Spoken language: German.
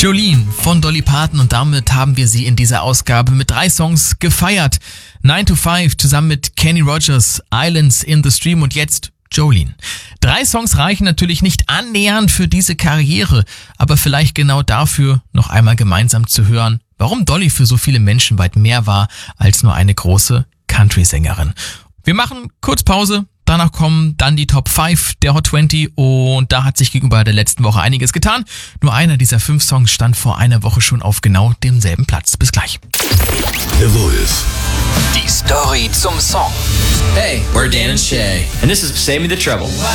Jolene von Dolly Parton, und damit haben wir sie in dieser Ausgabe mit 3 Songs gefeiert. 9 to 5 zusammen mit Kenny Rogers, Islands in the Stream und jetzt Jolene. 3 Songs reichen natürlich nicht annähernd für diese Karriere, aber vielleicht genau dafür noch einmal gemeinsam zu hören, warum Dolly für so viele Menschen weit mehr war als nur eine große Country-Sängerin. Wir machen kurz Pause. Danach kommen dann die Top 5 der Hot 20 und da hat sich gegenüber der letzten Woche einiges getan. Nur einer dieser 5 Songs stand vor einer Woche schon auf genau demselben Platz. Bis gleich. The Wolf. Die Story zum Song. Hey, we're Dan and Shay, and this is Save Me the Trouble.